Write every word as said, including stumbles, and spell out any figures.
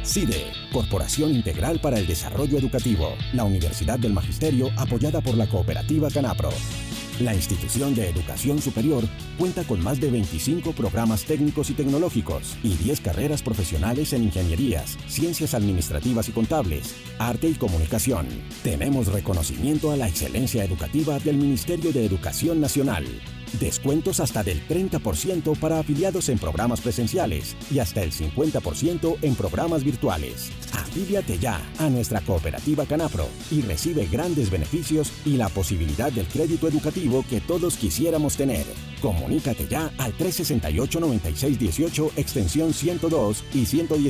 CIDE, Corporación Integral para el Desarrollo Educativo, la Universidad del Magisterio apoyada por la cooperativa Canapro. La institución de educación superior cuenta con más de veinticinco programas técnicos y tecnológicos y diez carreras profesionales en ingenierías, ciencias administrativas y contables, arte y comunicación. Tenemos reconocimiento a la excelencia educativa del Ministerio de Educación Nacional. Descuentos hasta del treinta por ciento para afiliados en programas presenciales y hasta el cincuenta por ciento en programas virtuales. Afíliate ya a nuestra cooperativa Canapro y recibe grandes beneficios y la posibilidad del crédito educativo que todos quisiéramos tener. Comunícate ya al tres sesenta y ocho, noventa y seis dieciocho, extensión ciento dos y ciento diez.